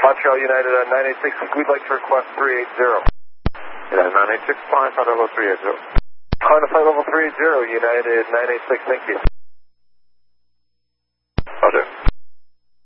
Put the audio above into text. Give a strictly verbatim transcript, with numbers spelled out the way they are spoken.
Montreal United on nine eight six, we'd like to request three eight zero. United nine eight six, flying flight level three eight zero. On to flight level three eight zero, United nine eight six, thank you.